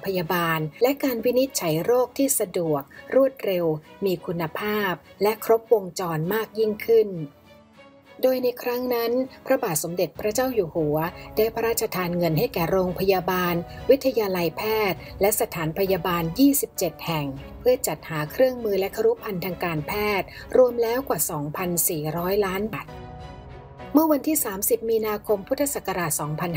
พยาบาลและการวินิจฉัยโรคที่สะดวกรวดเร็วมีคุณภาพและครบวงจรมากยิ่งขึ้นโดยในครั้งนั้นพระบาทสมเด็จพระเจ้าอยู่หัวได้พระราชทานเงินให้แก่โรงพยาบาลวิทยาลัยแพทย์และสถานพยาบาล27แห่งเพื่อจัดหาเครื่องมือและครุภัณฑ์ทางการแพทย์รวมแล้วกว่า 2,400 ล้านบาทเมื่อวันที่30มีนาคมพุทธศักราช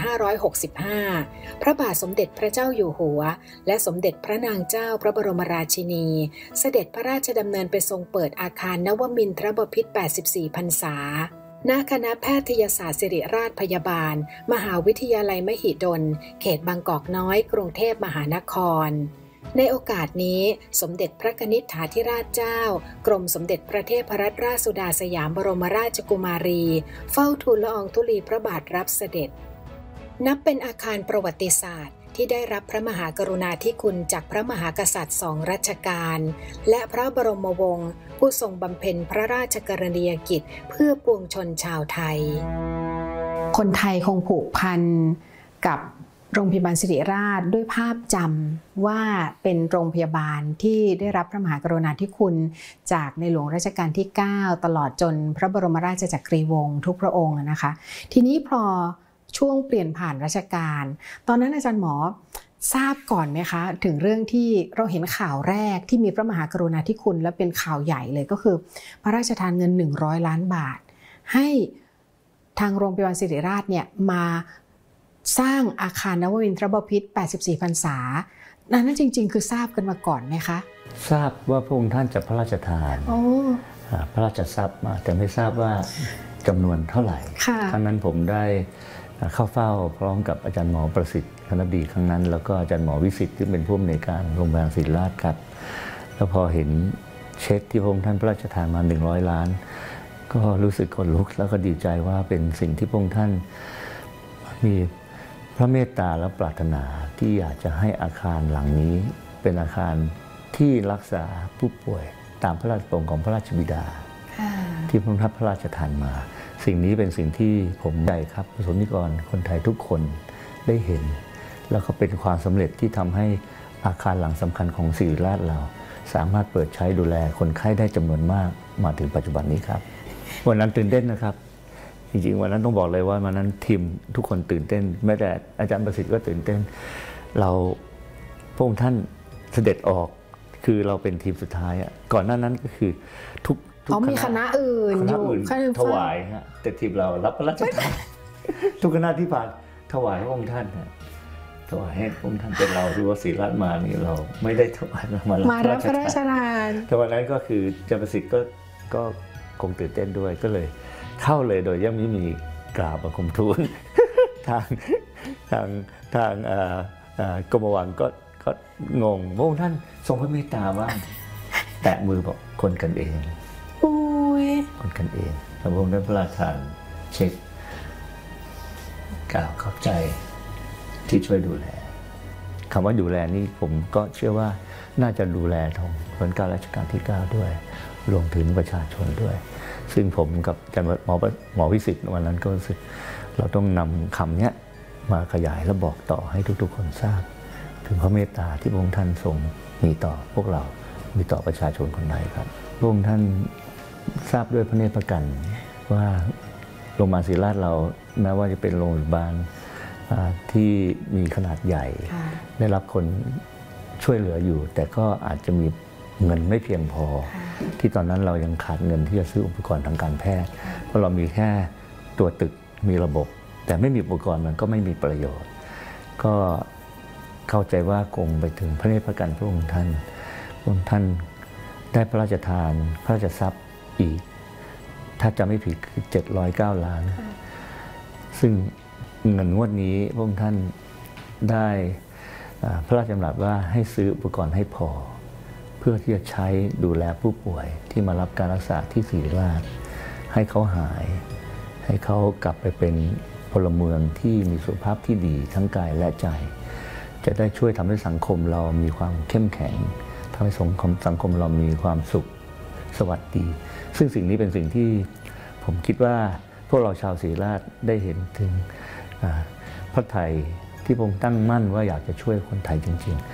2565พระบาทสมเด็จพระเจ้าอยู่หัวและสมเด็จพระนางเจ้าพระบรมราชินีเสด็จพระราชดำเนินไปทรงเปิดอาคารนวมินทรบพิตร84พรรษาณคณะแพทยศาสตร์ศิริราชพยาบาลมหาวิทยาลัยมหิดลเขตบางกอกน้อยกรุงเทพมหานครในโอกาสนี้สมเด็จพระกนิษฐาธิราชเจ้ากรมสมเด็จพระเทพรัตนราชสุดาสยามบรมราชกุมารีเฝ้าทูลละอองธุลีพระบาทรับเสด็จนับเป็นอาคารประวัติศาสตร์ที่ได้รับพระมหากรุณาธิคุณจากพระมหากษัตริย์2รัชกาลและพระบรมวงศ์ผู้ทรงบำเพ็ญพระราชกรณียกิจเพื่อปวงชนชาวไทยคนไทยคงผูกพันกับโรงพยาบาลศิริราชด้วยภาพจำว่าเป็นโรงพยาบาลที่ได้รับพระมหากรุณาธิคุณจากในหลวงรัชกาลที่9ตลอดจนพระบรมราชจักรีวงศ์ทุกพระองค์นะคะทีนี้พอช่วงเปลี่ยนผ่านรัชกาลตอนนั้นอาจารย์หมอทราบก่อนไหมคะถึงเรื่องที่เราเห็นข่าวแรกที่มีพระมหากรุณาธิคุณและเป็นข่าวใหญ่เลยก็คือพระราชทานเงิน100 ล้านบาทให้ทางโรงพยาบาลศิริราชเนี่ยมาสร้างอาคารนวมินทรบพิตร84พรรษานั้นจริงๆคือทราบกันมาก่อนไหมคะทราบว่าพระองค์ท่านจะพระราชทานพระราชทรัพย์มาแต่ไม่ทราบว่าจำนวนเท่าไหร่ครั้งนั้นผมได้เข้าเฝ้าพร้อมกับอาจารย์หมอประสิทธิ์คณบดีครั้งนั้นแล้วก็อาจารย์หมอวิสิทธิ์ที่เป็นผู้อำนวยการโรงพยาบาลศิริราชครับแล้วพอเห็นเช็คที่พระองค์ท่านพระราชทานมา100 ล้านก็รู้สึกขนลุกแล้วก็ดีใจว่าเป็นสิ่งที่พระองค์ท่านมีพระเมตตาและปรารถนาที่อยากจะให้อาคารหลังนี้เป็นอาคารที่รักษาผู้ป่วยตามพระราชประสงค์ของพระราชบิดาที่พระองค์ท่านพระราชทานมาสิ่งนี้เป็นสิ่งที่ผมใจครับประสบนิกรคนไทยทุกคนได้เห็นแล้วก็เป็นความสำเร็จที่ทำให้อาคารหลังสำคัญของศิริราชเราสามารถเปิดใช้ดูแลคนไข้ได้จำนวนมากมาถึงปัจจุบันนี้ครับวันนั้นตื่นเต้นนะครับจริงๆวันนั้นต้องบอกเลยว่าวันนั้นทีมทุกคนตื่นเต้นแม้แต่อาจารย์ประสิทธิ์ก็ตื่นเต้นเราพระองค์ท่านเสด็จออกคือเราเป็นทีมสุดท้ายก่อนหน้านั้นก็คือทุกมีคณะอื่นอยู่ถวายฮะแต่ทีมเรารับพระราชทานทุกคณะที่ผ่านถวายพระองค์ท่านถวายให้พระองค์ท่านเป็นเราที่ว่าศิริราชมานี่เราไม่ได้ถวายมารับพระราชทานแต่วันนั้นก็คืออาจารย์ประสิทธิ์ก็คงตื่นเต้นด้วยก็เลยเข้าเลยโดยยังไม่มีกราบบังคมทูลทางกรมวังก็งงพระองค์ท่านทรงพระเมตตามากแตะมือบอกคนกันเองคนกันเองพระองค์ได้พระราชทานเช็คกล่าวขอบใจที่ช่วยดูแลคำว่าดูแลนี่ผมก็เชื่อว่าน่าจะดูแลของรัชกาลรัชกาลที่9ด้วยรวมถึงประชาชนด้วยซึ่งผมกับอาจารย์หมอวิสิทธิ์วันนั้นก็รู้สึกเราต้องนำคำนี้มาขยายและบอกต่อให้ทุกๆคนทราบถึงพระเมตตาที่พระองค์ท่านทรงมีต่อพวกเรามีต่อประชาชนคนไทยครับพระองค์ท่านทราบด้วยพระเนตรพระกันว่าโรงพยาบาลศิริราชเราแม้ว่าจะเป็นโรงพยาบาลที่มีขนาดใหญ่ได้รับคนช่วยเหลืออยู่แต่ก็อาจจะมีเงินไม่เพียงพอที่ตอนนั้นเรายังขาดเงินที่จะซื้ออุปกรณ์ทางการแพทย์เพราะเรามีแค่ตัวตึกมีระบบแต่ไม่มีอุปกรณ์มันก็ไม่มีประโยชน์ก็เข้าใจว่าคงไปถึงพระเนตรพระกันพระองค์ท่านได้พระราชทานพระราชทรัพย์อีกถ้าจำไม่ผิดคือ709 ล้านซึ่งเงินงวดนี้พระองค์ท่านได้พระราชดำรัสว่าให้ซื้ออุปกรณ์ให้พอเพื่อที่จะใช้ดูแลผู้ป่วยที่มารับการรักษาที่ศิริราชให้เขาหายให้เขากลับไปเป็นพลเมืองที่มีสุขภาพที่ดีทั้งกายและใจจะได้ช่วยทำให้สังคมเรามีความเข้มแข็งทำให้สังคมเรามีความสุขสวัสดีซึ่งสิ่งนี้เป็นสิ่งที่ผมคิดว่าพวกเราชาวศิริราชได้เห็นถึงพระทัยที่พระองค์ตั้งมั่นว่าอยากจะช่วยคนไทยจริงๆ